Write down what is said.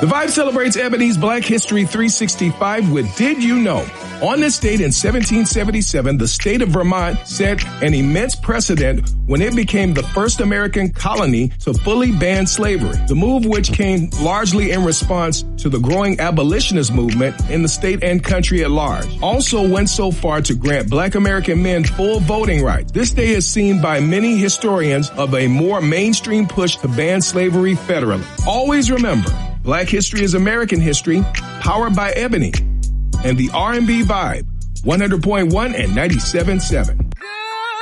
The Vibe celebrates Ebony's Black History 365 with Did You Know? On this date in 1777, the state of Vermont set an immense precedent when it became the first American colony to fully ban slavery. The move, which came largely in response to the growing abolitionist movement in the state and country at large, also went so far to grant Black American men full voting rights. This day is seen by many historians of a more mainstream push to ban slavery federally. Always remember, Black history is American history, powered by Ebony and the R&B Vibe, 100.1 and 97.7.